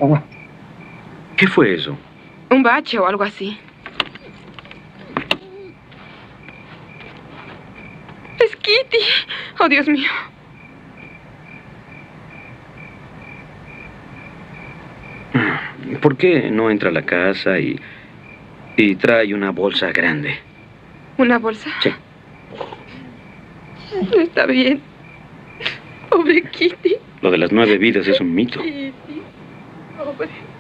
¿Qué fue eso? Un bache o algo así. Es Kitty. Oh, Dios mío. ¿Por qué no entra a la casa y trae una bolsa grande? ¿Una bolsa? Sí. Está bien. Pobre Kitty. Lo de las 9 vidas es un mito. Kitty. Pobre.